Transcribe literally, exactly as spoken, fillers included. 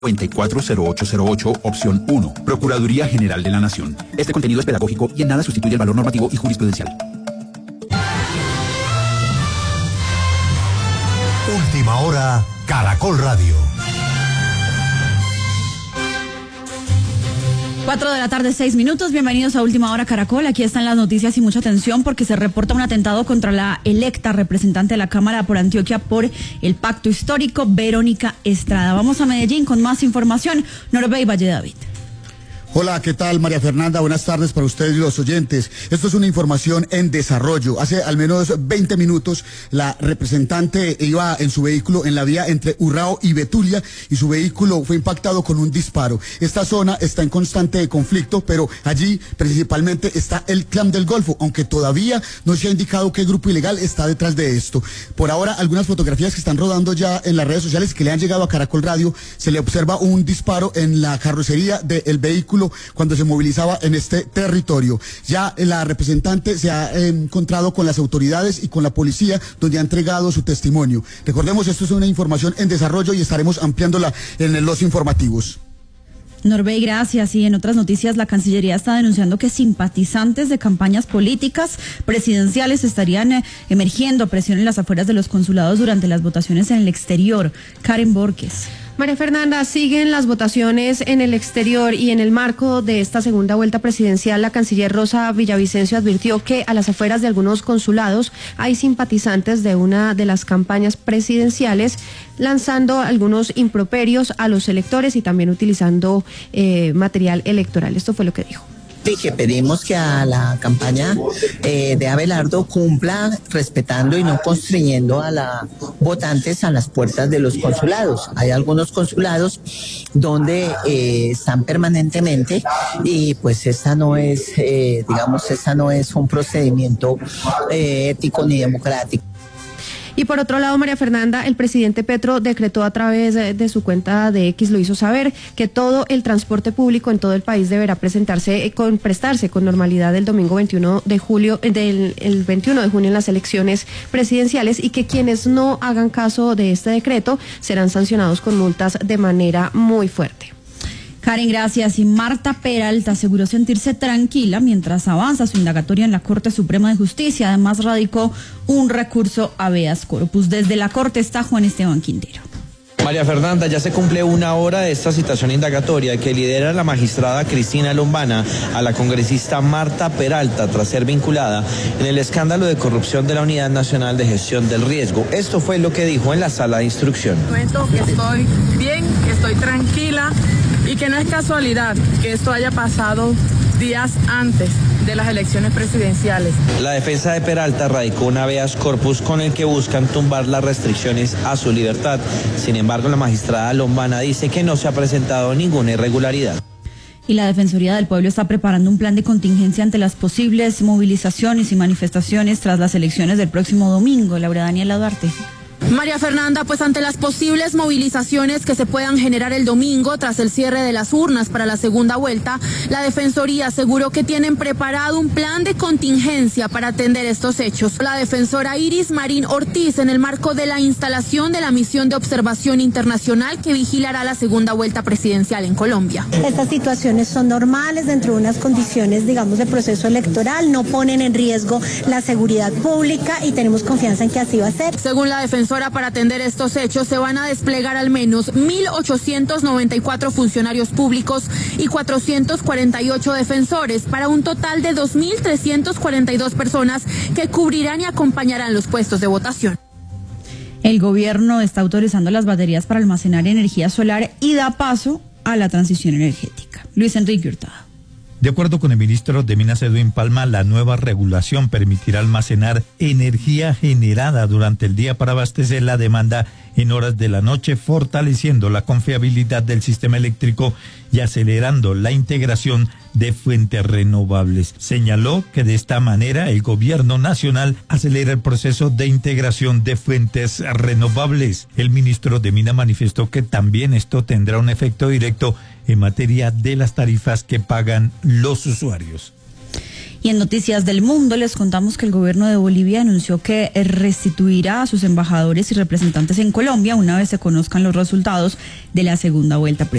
noventa y cuatro cero ocho cero ocho, opción uno. Procuraduría General de la Nación. Este contenido es pedagógico y en nada sustituye el valor normativo y jurisprudencial. Última hora, Caracol Radio. Cuatro de la tarde, seis minutos. Bienvenidos a Última Hora Caracol. Aquí están las noticias y mucha atención porque se reporta un atentado contra la electa representante de la Cámara por Antioquia por el Pacto Histórico, Verónica Estrada. Vamos a Medellín con más información. Norbey Valle David. Hola, ¿qué tal, María Fernanda? Buenas tardes para ustedes y los oyentes. Esto es una información en desarrollo. Hace al menos veinte minutos, la representante iba en su vehículo en la vía entre Urrao y Betulia y su vehículo fue impactado con un disparo. Esta zona está en constante conflicto, pero allí principalmente está el Clan del Golfo, aunque todavía no se ha indicado qué grupo ilegal está detrás de esto. Por ahora, algunas fotografías que están rodando ya en las redes sociales que le han llegado a Caracol Radio, se le observa un disparo en la carrocería del vehículo cuando se movilizaba en este territorio. Ya la representante se ha eh, encontrado con las autoridades y con la policía, donde ha entregado su testimonio. Recordemos, esto es una información en desarrollo y estaremos ampliándola en los informativos. Norbey, gracias. Y en otras noticias, la Cancillería está denunciando que simpatizantes de campañas políticas presidenciales estarían eh, emergiendo presión en las afueras de los consulados durante las votaciones en el exterior. Karen Borges. María Fernanda, siguen las votaciones en el exterior y en el marco de esta segunda vuelta presidencial, la canciller Rosa Villavicencio advirtió que a las afueras de algunos consulados hay simpatizantes de una de las campañas presidenciales lanzando algunos improperios a los electores y también utilizando eh, material electoral. Esto fue lo que dijo. Y que pedimos que a la campaña eh, de Abelardo cumpla respetando y no construyendo a los votantes a las puertas de los consulados. Hay algunos consulados donde eh, están permanentemente y pues esa no es, eh, digamos, esa no es un procedimiento eh, ético ni democrático. Y por otro lado, María Fernanda, el presidente Petro decretó a través de su cuenta de X, lo hizo saber, que todo el transporte público en todo el país deberá presentarse con prestarse con normalidad el domingo veintiuno de julio, del el veintiuno de junio en las elecciones presidenciales y que quienes no hagan caso de este decreto serán sancionados con multas de manera muy fuerte. Karen, gracias. Y Marta Peralta aseguró sentirse tranquila mientras avanza su indagatoria en la Corte Suprema de Justicia. Además, radicó un recurso habeas corpus. Desde la Corte está Juan Esteban Quintero. María Fernanda, ya se cumple una hora de esta citación indagatoria que lidera la magistrada Cristina Lombana a la congresista Marta Peralta tras ser vinculada en el escándalo de corrupción de la Unidad Nacional de Gestión del Riesgo. Esto fue lo que dijo en la sala de instrucción. Cuento que estoy bien, que estoy tranquila y que no es casualidad que esto haya pasado días antes de las elecciones presidenciales. La defensa de Peralta radicó un habeas corpus con el que buscan tumbar las restricciones a su libertad. Sin embargo, la magistrada Lombana dice que no se ha presentado ninguna irregularidad. Y la Defensoría del Pueblo está preparando un plan de contingencia ante las posibles movilizaciones y manifestaciones tras las elecciones del próximo domingo. Laura Daniela Duarte. María Fernanda, pues ante las posibles movilizaciones que se puedan generar el domingo tras el cierre de las urnas para la segunda vuelta, la Defensoría aseguró que tienen preparado un plan de contingencia para atender estos hechos. La defensora Iris Marín Ortiz, en el marco de la instalación de la misión de observación internacional que vigilará la segunda vuelta presidencial en Colombia. Estas situaciones son normales dentro de unas condiciones, digamos, de proceso electoral, no ponen en riesgo la seguridad pública y tenemos confianza en que así va a ser. Según la defensora, para atender estos hechos se van a desplegar al menos mil ochocientos noventa y cuatro funcionarios públicos y cuatrocientos cuarenta y ocho defensores, para un total de dos mil trescientas cuarenta y dos personas que cubrirán y acompañarán los puestos de votación. El gobierno está autorizando las baterías para almacenar energía solar y da paso a la transición energética. Luis Enrique Hurtado. De acuerdo con el ministro de Minas, Edwin Palma, la nueva regulación permitirá almacenar energía generada durante el día para abastecer la demanda en horas de la noche, fortaleciendo la confiabilidad del sistema eléctrico y acelerando la integración de fuentes renovables. Señaló que de esta manera el gobierno nacional acelera el proceso de integración de fuentes renovables. El ministro de Minas manifestó que también esto tendrá un efecto directo en materia de las tarifas que pagan los usuarios. Y en Noticias del Mundo les contamos que el gobierno de Bolivia anunció que restituirá a sus embajadores y representantes en Colombia una vez se conozcan los resultados de la segunda vuelta presidencial.